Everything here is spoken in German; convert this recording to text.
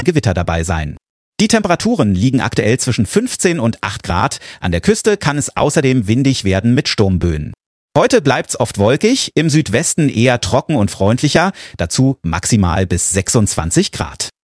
Gewitter dabei sein. Die Temperaturen liegen aktuell zwischen 15 und 8 Grad. An der Küste kann es außerdem windig werden mit Sturmböen. Heute bleibt's oft wolkig, im Südwesten eher trocken und freundlicher, dazu maximal bis 26 Grad.